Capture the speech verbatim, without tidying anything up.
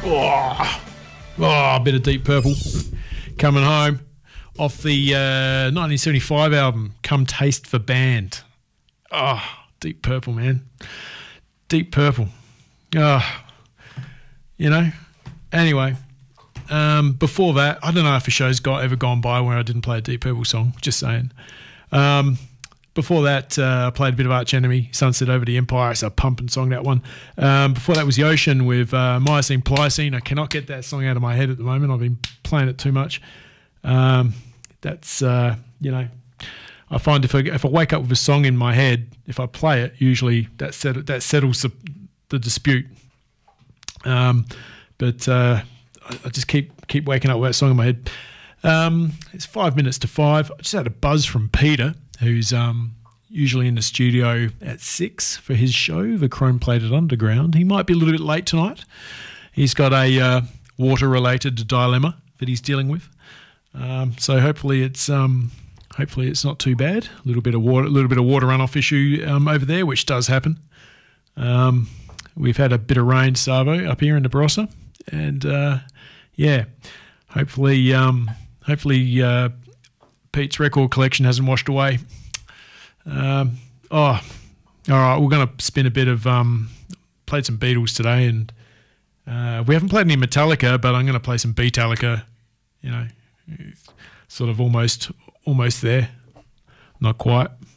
Oh, oh, a bit of Deep Purple coming home off the uh, nineteen seventy-five album, Come Taste for Band. Oh, Deep Purple, man. Deep Purple. Oh, you know. Anyway, um, before that, I don't know if a show's got ever gone by where I didn't play a Deep Purple song, just saying. Um, before that, uh, I played a bit of Arch Enemy, Sunset Over the Empire. It's a pumping song, that one. Um, before that was The Ocean with uh, Miocene Pliocene. I cannot get that song out of my head at the moment. I've been playing it too much. Um, that's, uh, you know, I find if I, if I wake up with a song in my head, if I play it, usually that, set, that settles the, the dispute. Um, but uh, I, I just keep keep waking up with that song in my head. Um, it's five minutes to five. I just had a buzz from Peter, who's um, usually in the studio at six for his show, The Chrome Plated Underground. He might be a little bit late tonight. He's got a uh, water-related dilemma that he's dealing with. Um, so hopefully it's um, hopefully it's not too bad. A little bit of water, a little bit of water runoff issue um, over there, which does happen. Um, we've had a bit of rain, Savo, up here in the Barossa, and uh, yeah, hopefully. Um, Hopefully uh, Pete's record collection hasn't washed away. Um, oh, all right. We're going to spin a bit of um, played some Beatles today, and uh, we haven't played any Metallica, but I'm going to play some Beatallica. You know, sort of almost almost there, not quite.